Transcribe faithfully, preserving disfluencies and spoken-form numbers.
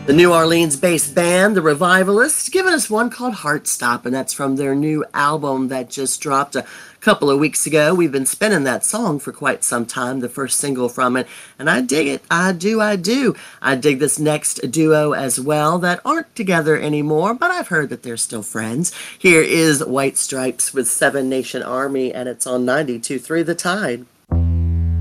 The New Orleans-based band, The Revivalists, giving us one called Heartstop, and that's from their new album that just dropped a couple of weeks ago. We've been spinning that song for quite some time, the first single from it, and I dig it. I do, I do. I dig this next duo as well that aren't together anymore, but I've heard that they're still friends. Here is White Stripes with Seven Nation Army, and it's on ninety-two point three The Tide.